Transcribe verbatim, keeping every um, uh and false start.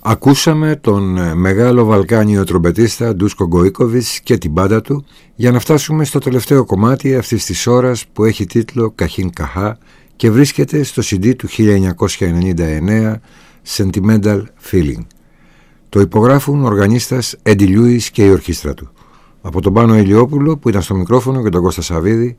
Ακούσαμε τον μεγάλο Βαλκάνιο τρομπετίστα Ντούσκο Γκοίκοβιτς και την μπάντα του για να φτάσουμε στο τελευταίο κομμάτι αυτής της ώρας που έχει τίτλο Καχίν Καχά και βρίσκεται στο σι ντι του χίλια εννιακόσια ενενήντα εννέα Sentimental Feeling. Το υπογράφουν ο οργανίστας Έντι Λιούις και η ορχήστρα του. Από τον Πάνο Ηλιόπουλο που ήταν στο μικρόφωνο και τον Κώστα Σαββίδη,